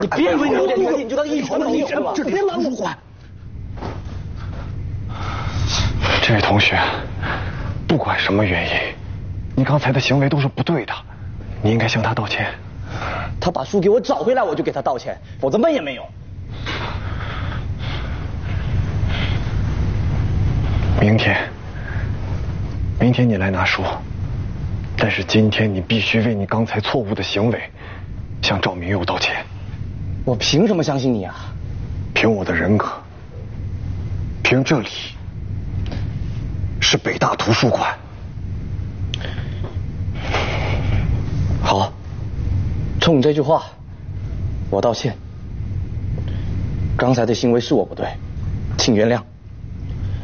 你别为了你就当一拳一拳吧，别拦我！ 这位同学，不管什么原因，你刚才的行为都是不对的，你应该向他道歉。 他把书给我找回来，我就给他道歉，否则门也没有。 明天你来拿书，但是今天你必须为你刚才错误的行为向赵明佑道歉。 我凭什么相信你啊？ 凭我的人格，凭这里是北大图书馆。 好，冲你这句话，我道歉。刚才的行为是我不对，请原谅。